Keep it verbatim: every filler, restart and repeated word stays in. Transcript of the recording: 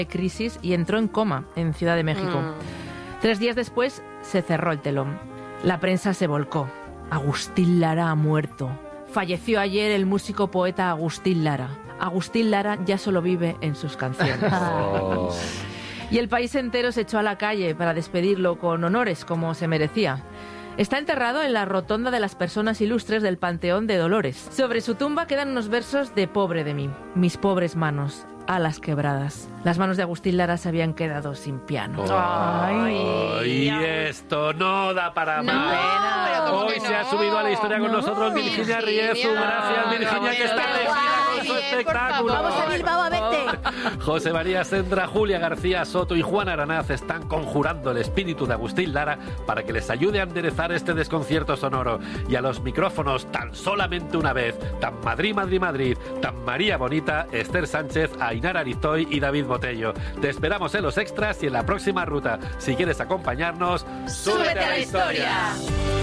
de crisis y entró en coma en Ciudad de México. Mm. Tres días después se cerró el telón. La prensa se volcó. Agustín Lara ha muerto. Falleció ayer el músico poeta Agustín Lara. Agustín Lara ya solo vive en sus canciones. Oh. Y el país entero se echó a la calle para despedirlo con honores, como se merecía. Está enterrado en la rotonda de las personas ilustres del Panteón de Dolores. Sobre su tumba quedan unos versos de Pobre de mí. Mis pobres manos, alas quebradas. Las manos de Agustín Lara se habían quedado sin piano. Oh, Ay, y esto no da para no, más. Hoy no? se ha subido a la historia con no, nosotros Virginia Riezu. Gracias, Virginia, que está elegida con su espectáculo. Vamos a Bilbao a verte. José María Sendra, Julia García Soto y Juan Aranaz están conjurando el espíritu de Agustín Lara para que les ayude a enderezar este desconcierto sonoro. Y a los micrófonos, tan solamente una vez, tan Madrid, Madrid, Madrid, tan María Bonita, Esther Sánchez, Ainara Aristoy y David Botello. Te esperamos en los extras y en la próxima ruta. Si quieres acompañarnos, ¡súbete a la historia!